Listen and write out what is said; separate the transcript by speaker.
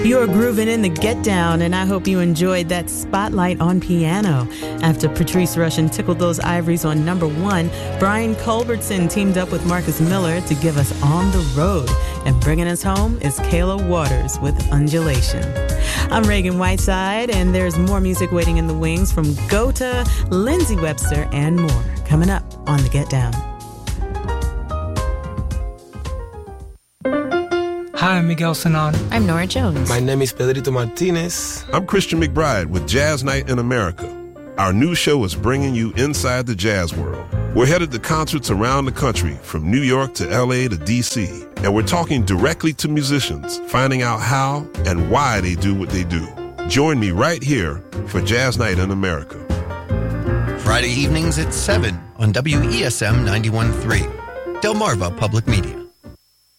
Speaker 1: You're grooving in the Get Down, and I hope you enjoyed that Spotlight on Piano. After Patrice Rushen tickled those ivories on number 1, Brian Culbertson teamed up with Marcus Miller to give us On the Road. And bringing us home is Kayla Waters with Undulation. I'm Reagan Whiteside, and there's more music waiting in the wings from Gota, Lindsey Webster, and more coming up on the Get Down.
Speaker 2: Hi, I'm Miguel Sanon.
Speaker 3: I'm Nora Jones.
Speaker 4: My name is Pedrito Martinez.
Speaker 5: I'm Christian McBride with Jazz Night in America. Our new show is bringing you inside the jazz world. We're headed to concerts around the country, from New York to LA to DC, and we're talking directly to musicians, finding out how and why they do what they do. Join me right here for Jazz Night in America.
Speaker 6: Friday evenings at 7 on WESM 91.3, Delmarva Public Media.